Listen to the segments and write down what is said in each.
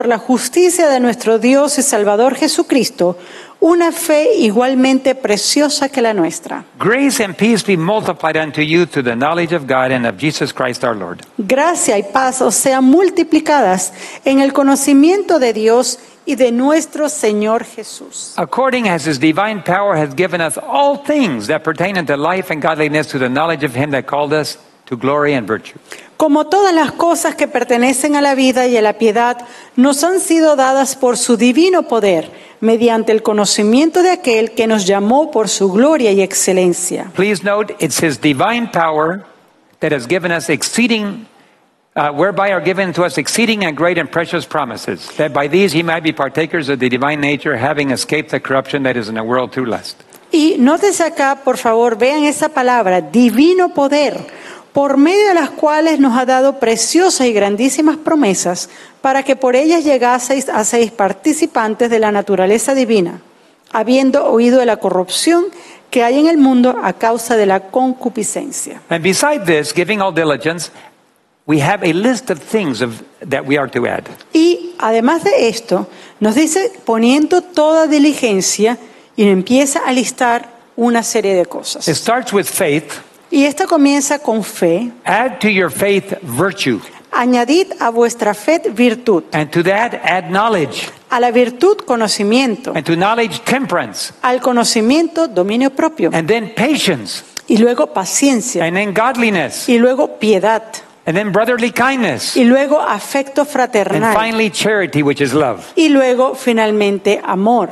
por la justicia de nuestro Dios y Salvador Jesucristo, una fe igualmente preciosa que la nuestra. Grace and peace be multiplied unto you through the knowledge of God and of Jesus Christ our Lord. Gracia y paz os sean multiplicadas en el conocimiento de Dios y de nuestro Señor Jesús. According as his divine power has given us all things that pertain unto life and godliness through the knowledge of him that called us to glory and virtue. Como todas las cosas que pertenecen a la vida y a la piedad nos han sido dadas por su divino poder, mediante el conocimiento de aquel que nos llamó por su gloria y excelencia. Please note, it's his divine power that has given us exceeding, whereby are given to us exceeding and great and precious promises, that by these he might be partakers of the divine nature, having escaped the corruption that is in the world through lust. Y nótese acá, por favor, vean esa palabra, divino poder, por medio de las cuales nos ha dado preciosas y grandísimas promesas, para que por ellas llegaseis a ser participantes de la naturaleza divina, habiendo oído de la corrupción que hay en el mundo a causa de la concupiscencia. And beside this, giving all diligence, we have a list of things that we are to add. Y además de esto, nos dice, poniendo toda diligencia, y empieza a listar una serie de cosas. It starts with faith. Y esto comienza con fe. Add to your faith virtue. Añadid a vuestra fe virtud. And to that add knowledge. A la virtud, conocimiento. And to knowledge, temperance. Al conocimiento, dominio propio. And then patience. Y luego paciencia. And then godliness. Y luego piedad. And then brotherly kindness. Y luego afecto fraternal. And finally charity, which is love. Y luego finalmente amor.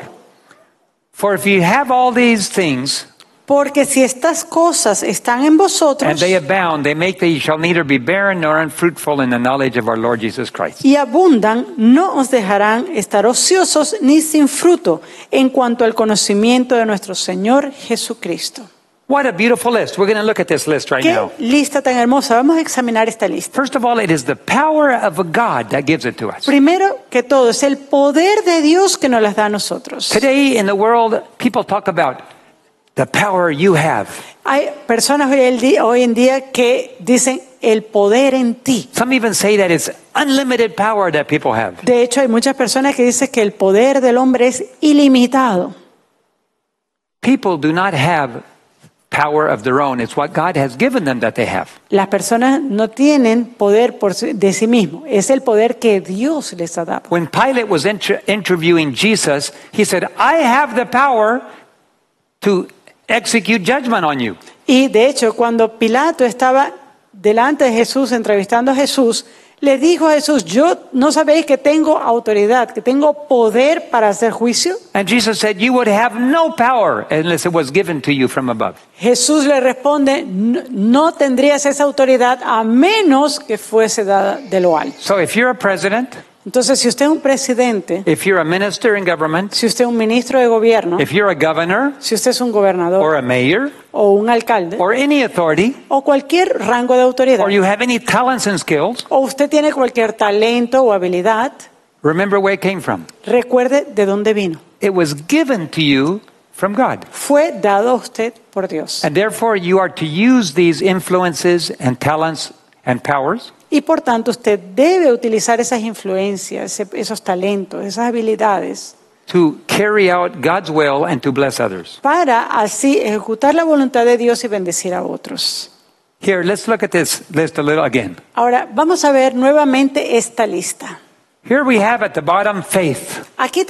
For if you have all these things, porque si estas cosas están en vosotros, and they abound, they make that you shall neither be barren nor unfruitful in the knowledge of our Lord Jesus Christ. Y abundan, no os dejarán estar ociosos ni sin fruto en cuanto al conocimiento de nuestro Señor Jesucristo. What a beautiful list. We're going to look at this list right Qué now. lista tan hermosa. Vamos a examinar esta lista. First of all, it is the power of a God that gives it to us. Primero que todo, es el poder de Dios que nos las da a nosotros. Today in the world, people talk about the power you have. Hay personas hoy en día que dicen el poder en ti. Some even say that it's unlimited power that people have. De hecho, hay muchas personas que dicen que el poder del hombre es ilimitado. People do not have power of their own. It's what God has given them that they have. Las personas no tienen poder de sí mismos. Es el poder que Dios les ha dado. When Pilate was interviewing Jesus, he said, I have the power to execute judgment on you. Y de hecho, cuando Pilato estaba delante de Jesús, entrevistando a Jesús, le dijo a Jesús, yo no sabéis que tengo autoridad, que tengo poder para hacer juicio. And Jesus said, you would have no power unless it was given to you from above. Jesús le responde, no tendrías esa autoridad a menos que fuese dada de lo alto. So if you're a president, Entonces, si usted es un presidente, if you're a minister in government, si usted es un ministro de gobierno, if you're a governor si usted es un gobernador or a mayor o un alcalde or any authority, o cualquier rango de autoridad, or you have any talents and skills, o usted tiene cualquier talento o habilidad, remember where it came from. recuerde de dónde vino. It was given to you from God. Fue dado a usted por Dios. And therefore you are to use these influences and talents and powers Y por tanto usted debe utilizar esas influencias, esos talentos, esas habilidades to carry out God's will and to bless others. para así ejecutar la voluntad de Dios y bendecir a otros. Here, let's look at this list a little again. Ahora vamos a ver nuevamente esta lista. Here we have at the bottom faith. Aquí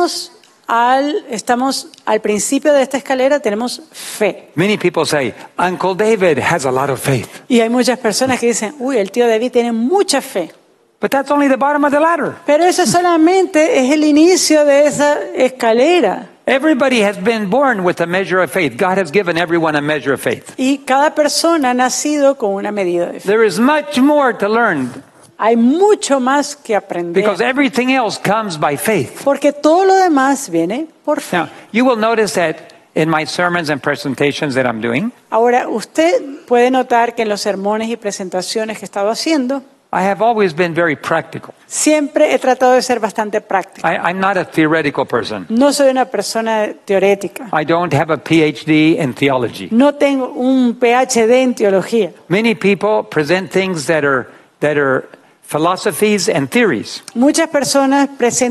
estamos al principio de esta escalera, tenemos fe. Many people say, Uncle David has a lot of faith. Y hay muchas personas que dicen, uy, el tío David tiene mucha fe. But that's only the bottom of the ladder. Pero eso solamente es el inicio de esa escalera. Everybody has been born with a measure of faith. God has given everyone a measure of faith. Y cada persona ha nacido con una medida de fe. There is much more to learn Hay mucho más que aprender. because everything else comes by faith. Porque todo lo demás viene por fe. Now, you will notice that in my sermons and presentations that I'm doing, Ahora, usted puede notar que en los sermones y presentaciones que he estado haciendo, I have always been very practical. siempre he tratado de ser bastante práctico. I'm not a theoretical person. No soy una persona teorética. I don't have a PhD in theology. No tengo un PhD en teología. Many people present things that are philosophies, and theories. Muchas personas presentan